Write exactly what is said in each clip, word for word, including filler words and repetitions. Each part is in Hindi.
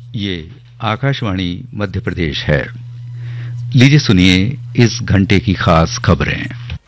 ये आकाशवाणी मध्य प्रदेश है। लीजिए सुनिए इस घंटे की खास खबरें।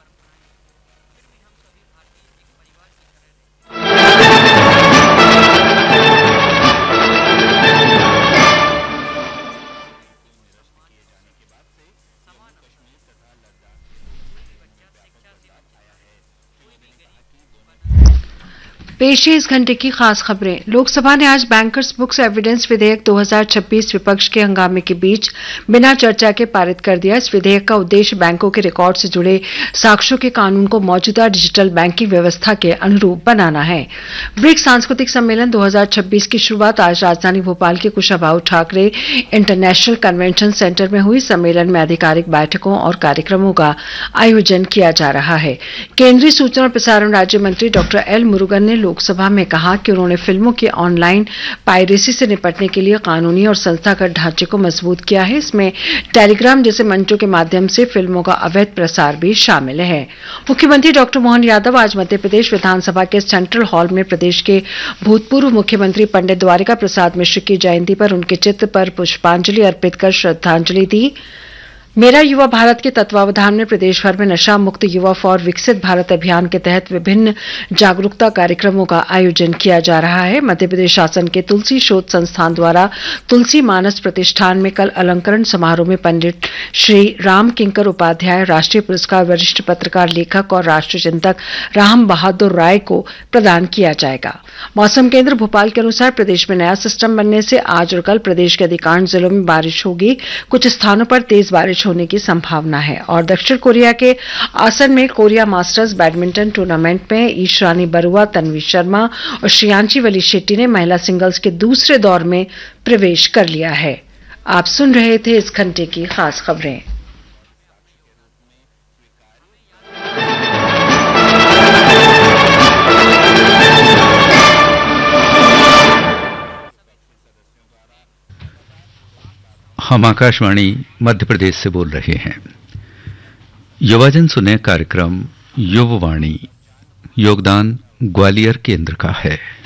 पेश है इस घंटे की खास खबरें। लोकसभा ने आज बैंकर्स बुक्स एविडेंस विधेयक दो हज़ार छब्बीस विपक्ष के हंगामे के बीच बिना चर्चा के पारित कर दिया। इस विधेयक का उद्देश्य बैंकों के रिकॉर्ड से जुड़े साक्ष्यों के कानून को मौजूदा डिजिटल बैंकिंग व्यवस्था के अनुरूप बनाना है। ब्रिक्स सांस्कृतिक सम्मेलन दो हज़ार छब्बीस की शुरुआत आज राजधानी भोपाल के Kushabhau Thackeray international convention centre में हुई। सम्मेलन में आधिकारिक बैठकों और कार्यक्रमों का आयोजन किया जा रहा है। केंद्रीय सूचना और प्रसारण राज्य मंत्री डॉक्टर एल मुरुगन ने लोकसभा में कहा कि उन्होंने फिल्मों की ऑनलाइन पायरेसी से निपटने के लिए कानूनी और संस्थागत ढांचे को मजबूत किया है। इसमें टेलीग्राम जैसे मंचों के माध्यम से फिल्मों का अवैध प्रसार भी शामिल है। मुख्यमंत्री डॉक्टर मोहन यादव आज मध्य प्रदेश विधानसभा के सेंट्रल हॉल में प्रदेश के भूतपूर्व मुख्यमंत्री पंडित द्वारिका प्रसाद मिश्र की जयंती पर उनके चित्र पर पुष्पांजलि अर्पित कर श्रद्धांजलि दी। मेरा युवा भारत के तत्वावधान में प्रदेश भर में नशा मुक्त युवा फॉर विकसित भारत अभियान के तहत विभिन्न जागरूकता कार्यक्रमों का आयोजन किया जा रहा है। मध्य प्रदेश शासन के तुलसी शोध संस्थान द्वारा तुलसी मानस प्रतिष्ठान में कल अलंकरण समारोह में पंडित श्री राम किंकर उपाध्याय राष्ट्रीय पुरस्कार वरिष्ठ पत्रकार लेखक और राष्ट्रीय चिंतक राम बहादुर राय को प्रदान किया जाएगा। मौसम केंद्र भोपाल के अनुसार प्रदेश में नया सिस्टम बनने से आज और कल प्रदेश के अधिकांश जिलों में बारिश होगी। कुछ स्थानों पर तेज बारिश होने की संभावना है। और दक्षिण कोरिया के आसन में कोरिया मास्टर्स बैडमिंटन टूर्नामेंट में ईशानी बरुआ, तन्वी शर्मा और श्रेयांशी वली शेट्टी ने महिला सिंगल्स के दूसरे दौर में प्रवेश कर लिया है। आप सुन रहे थे इस घंटे की खास खबरें। हम आकाशवाणी मध्य प्रदेश से बोल रहे हैं। युवाजन सुने कार्यक्रम युववाणी। योगदान ग्वालियर केंद्र का है।